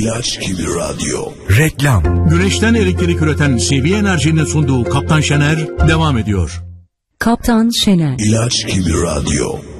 İlaç gibi radyo. Reklam. Güneşten elektrik üreten CV Enerji'nin sunduğu Kaptan Şener devam ediyor. Kaptan Şener. İlaç gibi radyo.